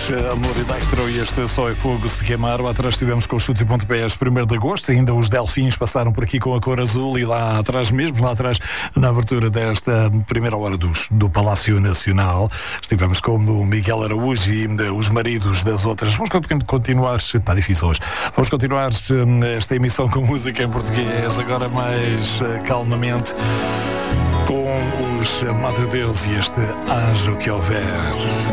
Amor Electro e este Só é Fogo se queimar. Lá atrás estivemos com os chutes e pontapés 1º de agosto. Ainda os Delfins passaram por aqui com a cor azul e lá atrás mesmo, lá atrás, na abertura desta primeira hora do Palácio Nacional, estivemos com o Miguel Araújo e os maridos das outras. Vamos continuar, está difícil hoje, vamos continuar esta emissão com música em português, agora mais calmamente, com os Mata Deus e este Haja o que houver.